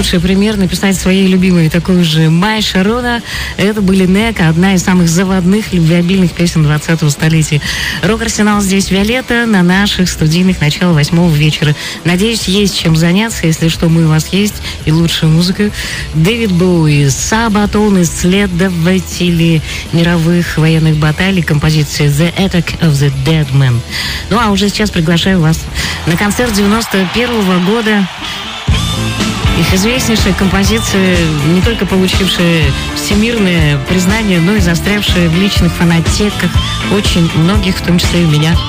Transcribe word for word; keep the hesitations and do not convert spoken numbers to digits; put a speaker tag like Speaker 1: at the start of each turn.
Speaker 1: лучший пример написать своей любимой такой же Май Шарона. Это были Нека, одна из самых заводных, любвеобильных песен двадцатого столетия. Рок-арсенал здесь Виолетта на наших студийных начало восьмого вечера. Надеюсь, есть чем заняться. Если что, мы у вас есть. И лучшая музыка. Дэвид Боуи, Сабатон, исследователи мировых военных баталий, композиция The Attack of the Dead Man. Ну а уже сейчас приглашаю вас на концерт девяносто первого года. Их известнейшая композиция, не только получившая всемирное признание, но и застрявшая в личных фанатеках очень многих, в том числе и меня.